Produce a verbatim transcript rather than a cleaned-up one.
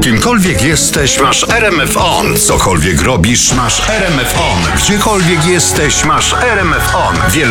Kimkolwiek jesteś, masz R M F On. Cokolwiek robisz, masz R M F On. Gdziekolwiek jesteś, masz R M F On. Wiele